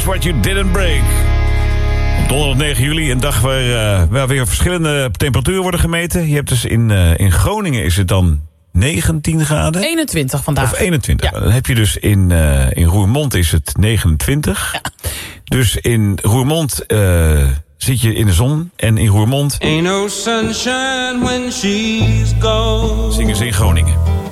What You Didn't Break. Op donderdag 9 juli, een dag waar weer verschillende temperaturen worden gemeten. Je hebt dus in Groningen is het dan 19 graden. 21 vandaag. Of 21. Ja. Dan heb je dus in Roermond is het 29. Ja. Dus in Roermond zit je in de zon. En in Roermond Ain't no sunshine when she's gone. zingen ze in Groningen.